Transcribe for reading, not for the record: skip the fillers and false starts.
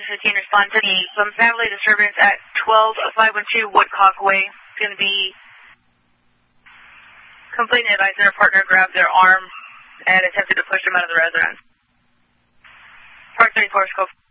15, respond to some family disturbance at 12512 Woodcock Way. It's going to be completely advised that her partner grabbed their arm and attempted to push them out of the residence. Park 34, scope.